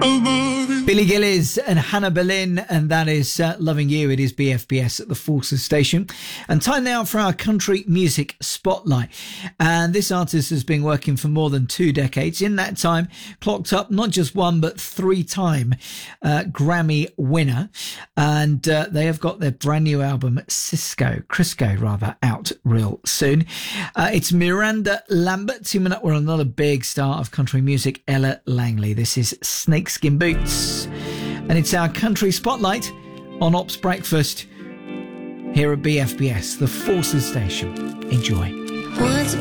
Billy Gillies and Hannah Boleyn, and that is Loving You. It is BFBS at the Forces Station. And time now for our country music spotlight. And this artist has been working for more than 2 decades. In that time, clocked up not just 1 but 3-time Grammy winner. And they have got their brand new album, Crisco, out real soon. It's Miranda Lambert teaming up with another big star of country music, Ella Langley. This is Snakeskin Boots. And it's our country spotlight on Ops Breakfast here at BFBS, the Forces Station. Enjoy. Once